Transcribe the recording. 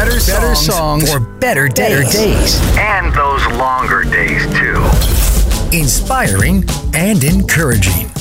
better songs for better days. And those longer days, too. Inspiring and encouraging.